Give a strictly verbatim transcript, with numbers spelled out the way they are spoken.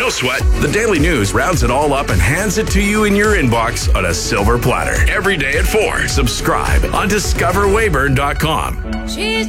sweat. The Daily News rounds it all up and hands it to you in your inbox on a silver platter. Every day at four. Subscribe on discover weyburn dot com. She's